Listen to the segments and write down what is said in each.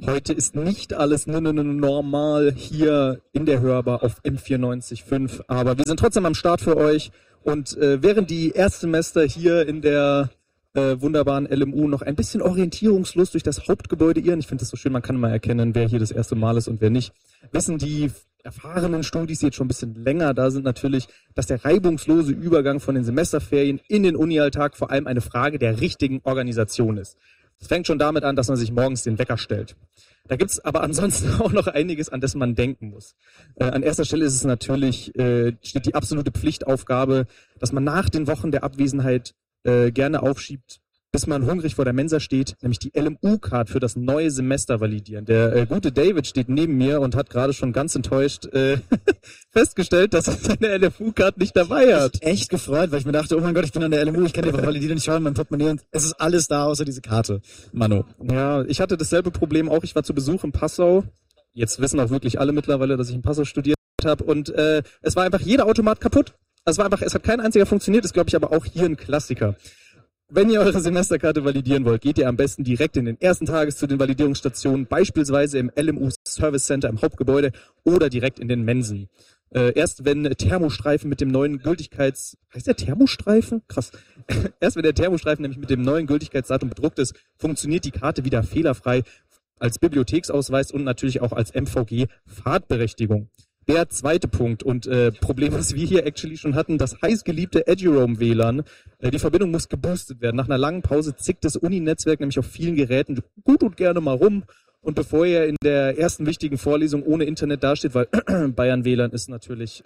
Heute ist nicht alles normal hier in der Hörbar auf M94.5, aber wir sind trotzdem am Start für euch und während die Erstsemester hier in der wunderbaren LMU noch ein bisschen orientierungslos durch das Hauptgebäude irren, ich finde das so schön, man kann mal erkennen, wer hier das erste Mal ist und wer nicht, wissen die erfahrenen Studis, die jetzt schon ein bisschen länger da sind, natürlich, dass der reibungslose Übergang von den Semesterferien in den Unialltag vor allem eine Frage der richtigen Organisation ist. Es fängt schon damit an, dass man sich morgens den Wecker stellt. Da gibt's aber ansonsten auch noch einiges, an das man denken muss. An erster Stelle ist es natürlich, steht die absolute Pflichtaufgabe, dass man nach den Wochen der Abwesenheit gerne aufschiebt, bis man hungrig vor der Mensa steht, nämlich die LMU-Card für das neue Semester validieren. Der gute David steht neben mir und hat gerade schon ganz enttäuscht festgestellt, dass er seine LMU-Card nicht dabei hat. Ich bin echt gefreut, weil ich mir dachte, oh mein Gott, ich bin an der LMU, ich kann die validieren, ich schaue in mein Portemonnaie und es ist alles da, außer diese Karte. Manu. Ja, ich hatte dasselbe Problem auch. Ich war zu Besuch in Passau. Jetzt wissen auch wirklich alle mittlerweile, dass ich in Passau studiert habe. Und es war einfach jeder Automat kaputt. Es hat kein einziger funktioniert. Das ist, glaube ich, aber auch hier ein Klassiker. Wenn ihr eure Semesterkarte validieren wollt, geht ihr am besten direkt in den ersten Tages zu den Validierungsstationen, beispielsweise im LMU Service Center im Hauptgebäude oder direkt in den Mensen. Erst wenn Thermostreifen mit dem neuen heißt der Thermostreifen? Krass. Erst wenn der Thermostreifen nämlich mit dem neuen Gültigkeitsdatum bedruckt ist, funktioniert die Karte wieder fehlerfrei als Bibliotheksausweis und natürlich auch als MVG-Fahrtberechtigung. Der zweite Punkt und Problem, was wir hier actually schon hatten, das heißgeliebte Eduroam WLAN. Die Verbindung muss geboostet werden. Nach einer langen Pause zickt das Uni-Netzwerk nämlich auf vielen Geräten gut und gerne mal rum. Und bevor ihr in der ersten wichtigen Vorlesung ohne Internet dasteht, weil Bayern WLAN ist natürlich,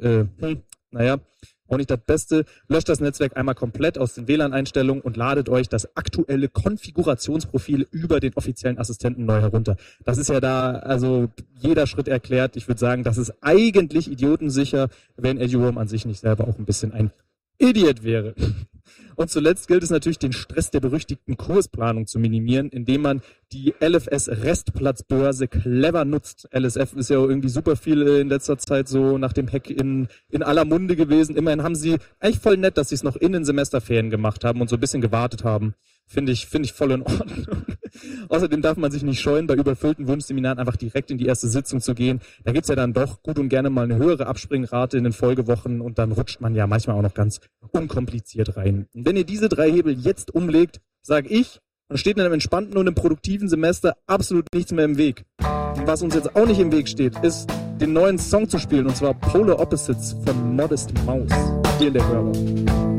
auch nicht das Beste, löscht das Netzwerk einmal komplett aus den WLAN-Einstellungen und ladet euch das aktuelle Konfigurationsprofil über den offiziellen Assistenten neu herunter. Das ist ja da, also jeder Schritt erklärt. Ich würde sagen, das ist eigentlich idiotensicher, wenn Eduroam an sich nicht selber auch ein bisschen ein Idiot wäre. Und zuletzt gilt es natürlich, den Stress der berüchtigten Kursplanung zu minimieren, indem man die LFS-Restplatzbörse clever nutzt. LSF ist ja irgendwie super viel in letzter Zeit so nach dem Hack in aller Munde gewesen. Immerhin haben sie eigentlich voll nett, dass sie es noch in den Semesterferien gemacht haben und so ein bisschen gewartet haben. Finde ich voll in Ordnung. Außerdem darf man sich nicht scheuen, bei überfüllten Wunschseminaren einfach direkt in die erste Sitzung zu gehen. Da gibt's ja dann doch gut und gerne mal eine höhere Abspringrate in den Folgewochen und dann rutscht man ja manchmal auch noch ganz unkompliziert rein. Und wenn ihr diese 3 Hebel jetzt umlegt, sage ich, dann steht in einem entspannten und einem produktiven Semester absolut nichts mehr im Weg. Und was uns jetzt auch nicht im Weg steht, ist, den neuen Song zu spielen, und zwar Polar Opposites von Modest Mouse hier in der Hörbar.